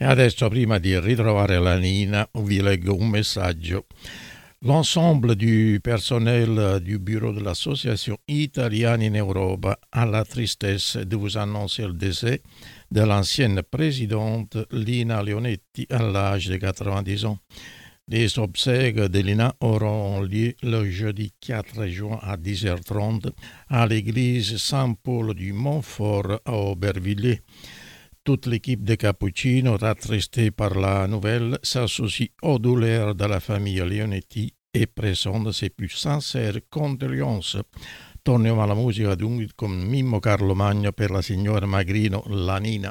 E adesso, prima di ritrovare la Nina, vi leggo un messaggio. L'ensemble du personnel du bureau de l'Association italienne in Europe a la tristesse de vous annoncer le décès de l'ancienne présidente Lina Leonetti à l'âge de 90 ans. Les obsèques de Lina auront lieu le jeudi 4 juin à 10h30 à l'église Saint-Paul du Montfort à Aubervilliers. Toute l'équipe de Cappuccino, attristée par la nouvelle, s'associe aux douleurs de la famille Leonetti e présente ses plus sincères condoglianze. Torniamo alla musica dunque con Mimmo Carlo Magno per la signora Magrino, la Nina.